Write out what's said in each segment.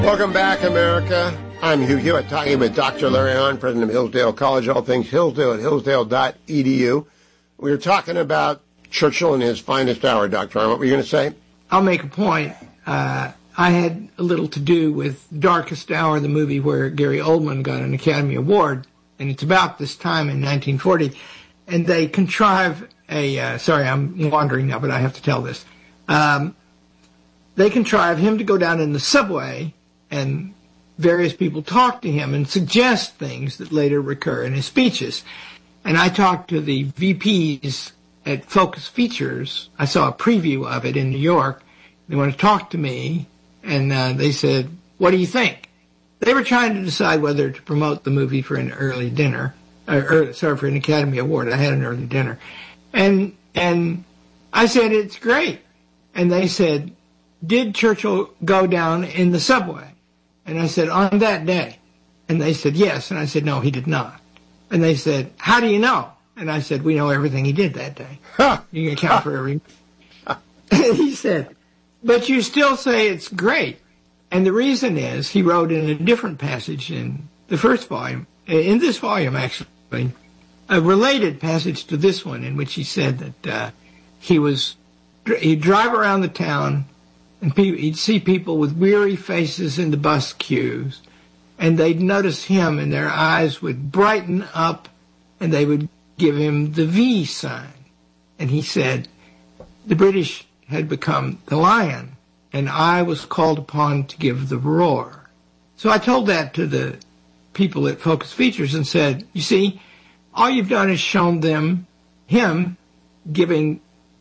Welcome back, America. I'm Hugh Hewitt, talking with Dr. Larry Hahn, president of Hillsdale College, all things Hillsdale at hillsdale.edu. We were talking about Churchill in his finest hour, Dr. Hahn. What were you going to say? I'll make a point. I had a little to do with Darkest Hour, the movie where Gary Oldman got an Academy Award, and it's about this time in 1940, and they contrive sorry, I'm wandering now, but I have to tell this. They contrive him to go down in the subway, and various people talk to him and suggest things that later recur in his speeches. And I talked to the VPs at Focus Features. I saw a preview of it in New York. They want to talk to me, and they said, "What do you think?" They were trying to decide whether to promote the movie for an early dinner, for an Academy Award. I had an early dinner. And I said, "It's great." And they said, "Did Churchill go down in the subway?" And I said, "On that day." And they said, "Yes." And I said, "No, he did not." And they said, "How do you know?" And I said, "We know everything he did that day. You can account for everything." And he said, "But you still say it's great." And the reason is, he wrote in a different passage in the first volume, in this volume actually, a related passage to this one, in which he said that he'd drive around the town, and he'd see people with weary faces in the bus queues, and they'd notice him, and their eyes would brighten up, and they would give him the V sign. And he said, the British had become the lion, and I was called upon to give the roar. So I told that to the people at Focus Features and said, "You see, all you've done is shown him giving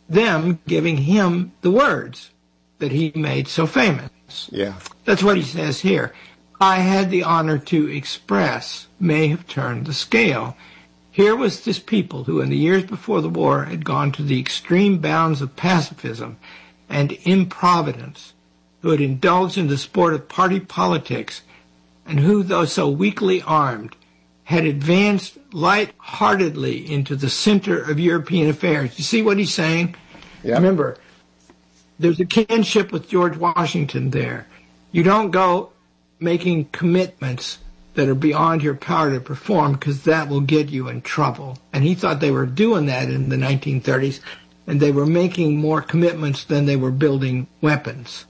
him the words that he made so famous." Yeah. That's what he says here. "I had the honor to express may have turned the scale." Here was this people who in the years before the war had gone to the extreme bounds of pacifism and improvidence, who had indulged in the sport of party politics, and who, though so weakly armed, had advanced light-heartedly into the center of European affairs. You see what he's saying? Yeah. Remember, there's a kinship with George Washington there. You don't go making commitments that are beyond your power to perform, because that will get you in trouble. And he thought they were doing that in the 1930s, and they were making more commitments than they were building weapons.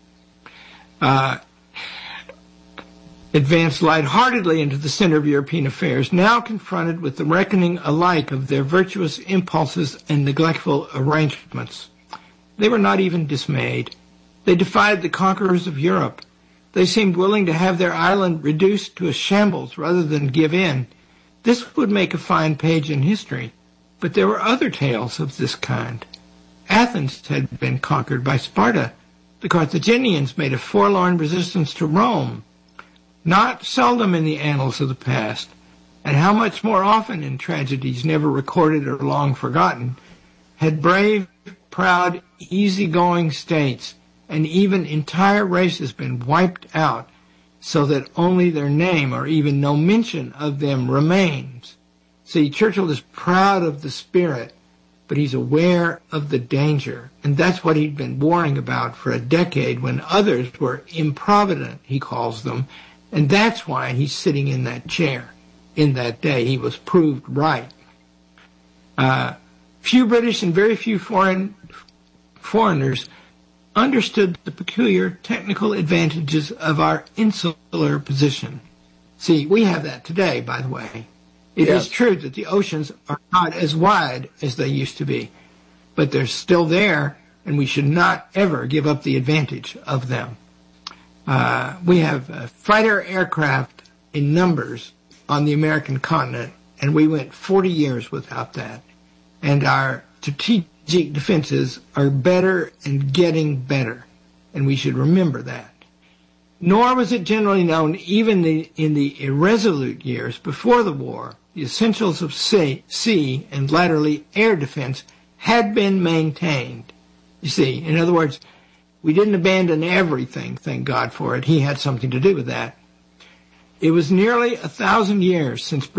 Advanced lightheartedly into the center of European affairs, now confronted with the reckoning alike of their virtuous impulses and neglectful arrangements. They were not even dismayed. They defied the conquerors of Europe. They seemed willing to have their island reduced to a shambles rather than give in. This would make a fine page in history, but there were other tales of this kind. Athens had been conquered by Sparta. The Carthaginians made a forlorn resistance to Rome. Not seldom in the annals of the past, and how much more often in tragedies never recorded or long forgotten, had brave, proud, easygoing states and even entire races been wiped out, so that only their name or even no mention of them remains. See, Churchill is proud of the spirit, but he's aware of the danger, and that's what he'd been warning about for a decade when others were improvident, he calls them, and that's why he's sitting in that chair. In that day, he was proved right. Few British and very few foreigners understood the peculiar technical advantages of our insular position. See, we have that today, by the way. It is true that the oceans are not as wide as they used to be, but they're still there, and we should not ever give up the advantage of them. We have fighter aircraft in numbers on the American continent, and we went 40 years without that. And our strategic defenses are better and getting better, and we should remember that. Nor was it generally known, even in the irresolute years before the war, the essentials of sea and latterly air defense had been maintained. You see, in other words, we didn't abandon everything, thank God for it. He had something to do with that. It was nearly 1,000 years since